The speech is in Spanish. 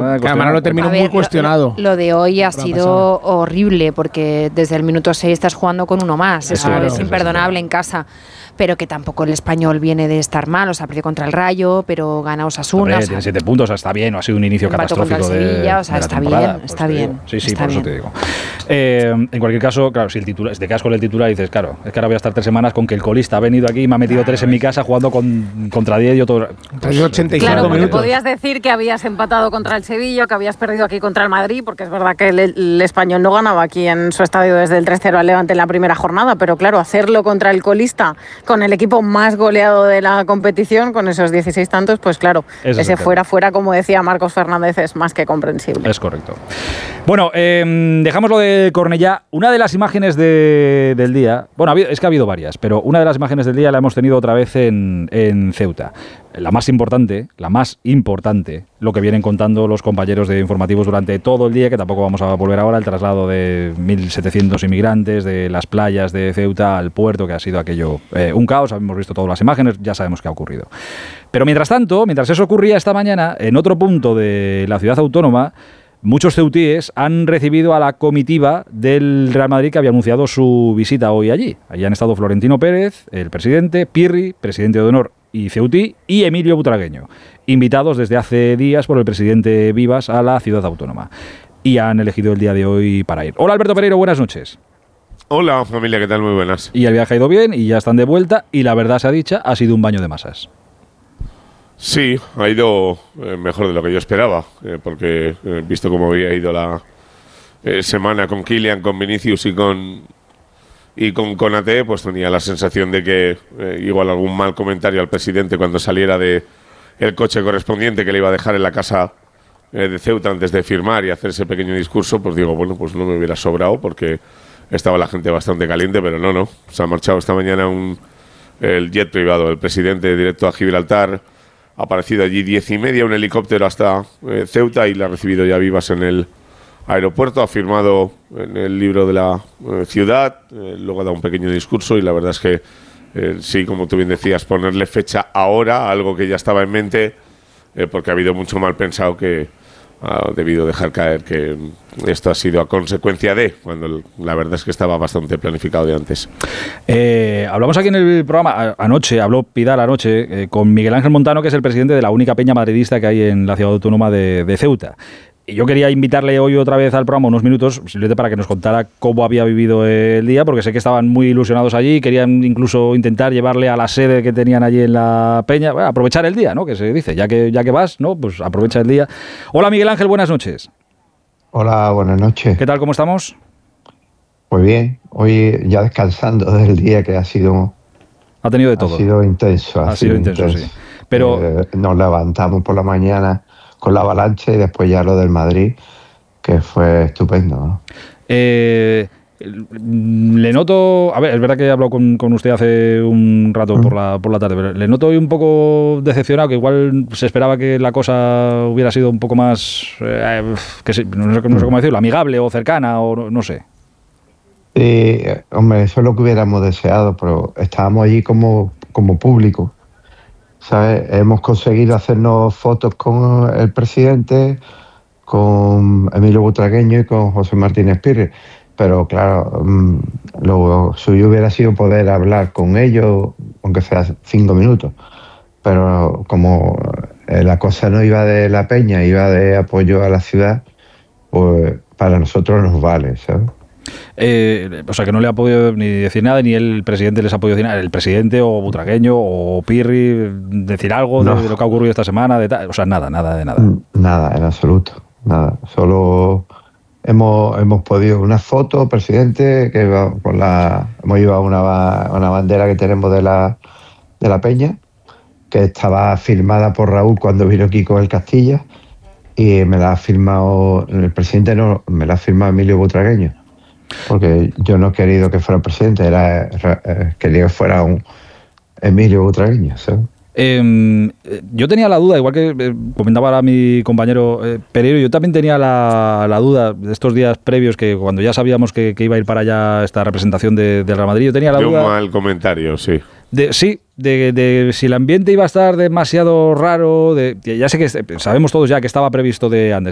Manolo terminó muy cuestionado. Lo de hoy ha sido horrible, porque desde el minuto 6 estás jugando con uno más. Eso es imperdonable en casa. Pero que tampoco el Español viene de estar mal, o sea, perdió contra el Rayo, pero gana Osasuna. Tiene 7 puntos, o sea, está bien, o ha sido un inicio catastrófico contra el Sevilla, o sea, está bien, está bien. Sí, por eso te digo. En cualquier caso, claro, si te quedas con el titular y dices, claro, es que ahora voy a estar 3 semanas con que el colista ha venido aquí y me ha metido 3 en mi casa jugando contra 10 y otro. Pues, 85 claro, porque minutos. podías decir que habías empatado contra el Sevilla, que habías perdido aquí contra el Madrid, porque es verdad que el Español no ganaba aquí en su estadio desde el 3-0 al Levante en la primera jornada, pero claro, hacerlo contra el colista, con el equipo más goleado de la competición, con esos 16 tantos, pues claro, ese fuera, como decía Marcos Fernández, es más que comprensible. Es correcto. Bueno, dejamos lo de Cornellá. Una de las imágenes del día, bueno, es que ha habido varias, pero una de las imágenes del día la hemos tenido otra vez en Ceuta. La más importante, lo que vienen contando los compañeros de informativos durante todo el día, que tampoco vamos a volver ahora, el traslado de 1.700 inmigrantes de las playas de Ceuta al puerto, que ha sido aquello un caos. Hemos visto todas las imágenes, ya sabemos qué ha ocurrido. Pero mientras eso ocurría esta mañana, en otro punto de la ciudad autónoma, muchos ceutíes han recibido a la comitiva del Real Madrid que había anunciado su visita hoy allí. Allí han estado Florentino Pérez, el presidente, Pirri, presidente de honor y ceutí, y Emilio Butragueño, invitados desde hace días por el presidente Vivas a la ciudad autónoma. Y han elegido el día de hoy para ir. Hola Alberto Pereiro, buenas noches. Hola familia, ¿qué tal? Muy buenas. Y el viaje ha ido bien y ya están de vuelta, y la verdad sea dicha, ha sido un baño de masas. Sí, ha ido mejor de lo que yo esperaba, porque visto cómo había ido la semana con Kylian, con Vinicius y con Konaté, pues tenía la sensación de que igual algún mal comentario al presidente cuando saliera de el coche correspondiente que le iba a dejar en la casa de Ceuta antes de firmar y hacer ese pequeño discurso, pues digo, bueno, pues no me hubiera sobrado porque estaba la gente bastante caliente, pero no. Se ha marchado esta mañana el jet privado del presidente directo a Gibraltar. Ha aparecido allí 10:30, un helicóptero hasta Ceuta, y la ha recibido ya Vivas en el aeropuerto. Ha firmado en el libro de la ciudad, luego ha dado un pequeño discurso, y la verdad es que sí, como tú bien decías, ponerle fecha ahora, algo que ya estaba en mente, porque ha habido mucho mal pensado que ha debido dejar caer que esto ha sido a consecuencia de, cuando la verdad es que estaba bastante planificado de antes. Hablamos aquí en el programa, habló Pidal anoche, con Miguel Ángel Montano, que es el presidente de la única peña madridista que hay en la ciudad autónoma de Ceuta. Y yo quería invitarle hoy otra vez al programa unos minutos, simplemente para que nos contara cómo había vivido el día, porque sé que estaban muy ilusionados allí, querían incluso intentar llevarle a la sede que tenían allí en la peña, bueno, aprovechar el día, ¿no? Que se dice, ya que vas, ¿no? Pues aprovecha el día. Hola Miguel Ángel, buenas noches. Hola, buenas noches. ¿Qué tal, cómo estamos? Pues bien, hoy ya descansando del día que ha sido... Ha tenido de todo. Ha sido intenso. Ha sido intenso, sí. Pero nos levantamos por la mañana con la avalancha y después ya lo del Madrid, que fue estupendo, ¿no? Le noto, a ver, es verdad que he hablado con usted hace un rato por la tarde, pero le noto hoy un poco decepcionado, que igual se esperaba que la cosa hubiera sido un poco más, no sé cómo decirlo, amigable o cercana, o no sé. Hombre, eso es lo que hubiéramos deseado, pero estábamos allí como público, ¿sabes? Hemos conseguido hacernos fotos con el presidente, con Emilio Butragueño y con José Martínez Pirri, pero claro, lo suyo hubiera sido poder hablar con ellos, aunque sea 5 minutos, pero como la cosa no iba de la peña, iba de apoyo a la ciudad, pues para nosotros nos vale, ¿sabes? O sea, que no le ha podido ni decir nada, ni el presidente les ha podido decir nada, el presidente o Butragueño o Pirri, decir algo de lo que ha ocurrido esta semana, o sea, nada de nada. Nada, en absoluto, nada. Solo hemos podido una foto, presidente, que hemos llevado una bandera que tenemos de la peña, que estaba firmada por Raúl cuando vino aquí con el Castilla, y me la ha firmado, el presidente no, me la ha firmado Emilio Butragueño. Porque yo no he querido que fuera presidente, quería que fuera un Emilio Butragueño, ¿sabes? Yo tenía la duda, igual que comentaba ahora mi compañero Pereiro, yo también tenía la duda de estos días previos, que cuando ya sabíamos que iba a ir para allá esta representación del Real Madrid, yo tenía la duda... De un mal comentario, sí. De si el ambiente iba a estar demasiado raro, ya sé que sabemos todos ya que estaba previsto de antes.